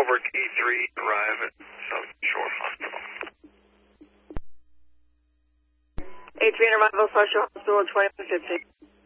over T3, arrive at South Shore Hospital. A3 arrival, South Shore Hospital, 2150.